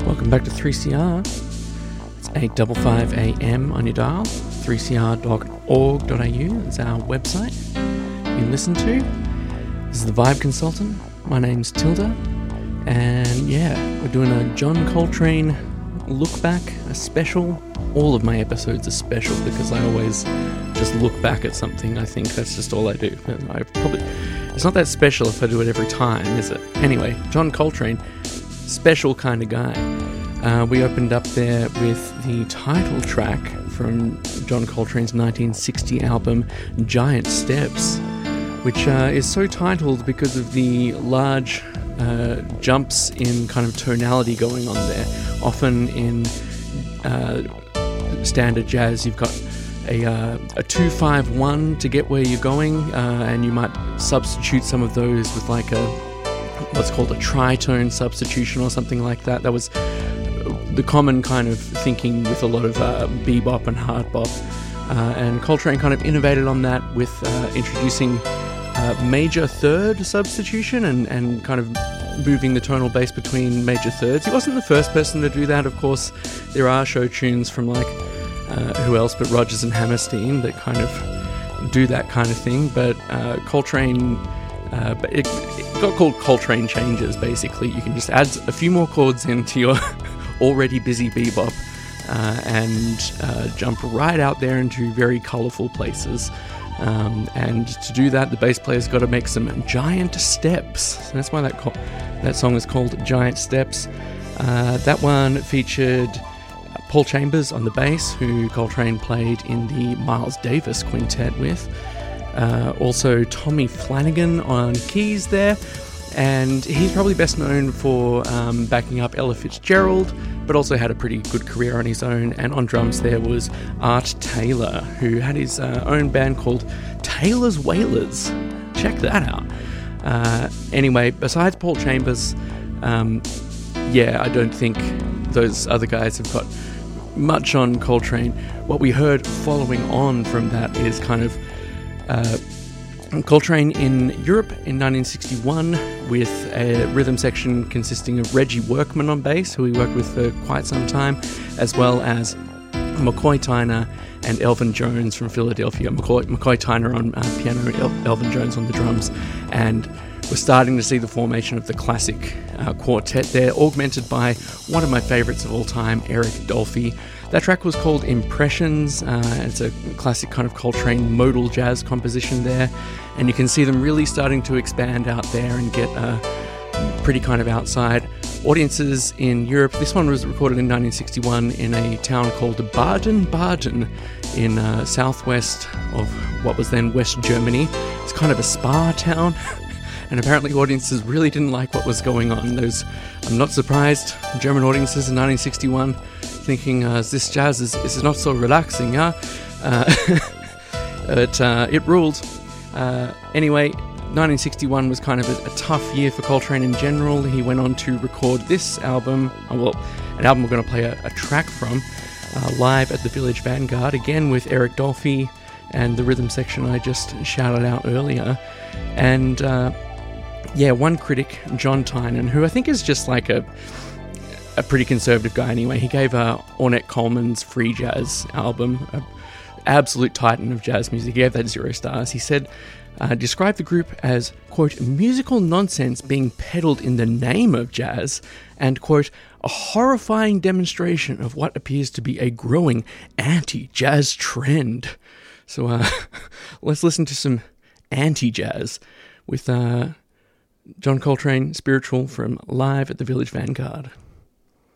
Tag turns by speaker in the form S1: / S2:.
S1: Welcome back to 3CR. It's 8:55 a.m. on your dial. 3cr.org.au is our website you can listen to. This is the Vibe Consultant. My name's Tilda. And yeah, we're doing a John Coltrane look back, a special. All of my episodes are special because I always just look back at something. I think that's just all I do. It's not that special if I do it every time, is it? Anyway, John Coltrane, special kind of guy. We opened up there with the title track from John Coltrane's 1960 album, Giant Steps, which is so titled because of the large jumps in kind of tonality going on there. Often in standard jazz, you've got a 2-5-1 to get where you're going, and you might substitute some of those with like what's called a tritone substitution or something like that. That was the common kind of thinking with a lot of bebop and hard bop, and Coltrane kind of innovated on that with introducing major third substitution and kind of moving the tonal bass between major thirds. He wasn't the first person to do that, of course. There are show tunes from like who else but Rodgers and Hammerstein that kind of do that kind of thing, but Coltrane, it got called Coltrane Changes, basically. You can just add a few more chords into your already busy bebop and jump right out there into very colourful places. And to do that, the bass player's got to make some giant steps. So that's why that song is called Giant Steps. That one featured Paul Chambers on the bass, who Coltrane played in the Miles Davis Quintet with. Also Tommy Flanagan on keys there, and he's probably best known for backing up Ella Fitzgerald, but also had a pretty good career on his own. And on drums there was Art Taylor, who had his own band called Taylor's Wailers. Check that out. Anyway, besides Paul Chambers, I don't think those other guys have got much on Coltrane. What we heard following on from that is kind of Coltrane in Europe in 1961 with a rhythm section consisting of Reggie Workman on bass, who he worked with for quite some time, as well as McCoy Tyner and Elvin Jones from Philadelphia. McCoy Tyner on piano, Elvin Jones on the drums, and we're starting to see the formation of the classic quartet there, augmented by one of my favourites of all time, Eric Dolphy. That track was called Impressions. It's a classic kind of Coltrane modal jazz composition there, and you can see them really starting to expand out there and get pretty kind of outside audiences in Europe. This one was recorded in 1961 in a town called Baden-Baden in southwest of what was then West Germany. It's kind of a spa town. And apparently audiences really didn't like what was going on. I'm not surprised, German audiences in 1961 thinking, this jazz is not so relaxing, yeah? But it ruled. Anyway, 1961 was kind of a tough year for Coltrane in general. He went on to record this album, an album we're going to play a track from, live at the Village Vanguard, again with Eric Dolphy and the rhythm section I just shouted out earlier. And one critic, John Tynan, who I think is just like a pretty conservative guy anyway. He gave Ornette Coleman's Free Jazz album, an absolute titan of jazz music, he gave that 0 stars. He said, described the group as, quote, musical nonsense being peddled in the name of jazz, and, quote, a horrifying demonstration of what appears to be a growing anti-jazz trend. So let's listen to some anti-jazz with John Coltrane, Spiritual, from Live at the Village Vanguard.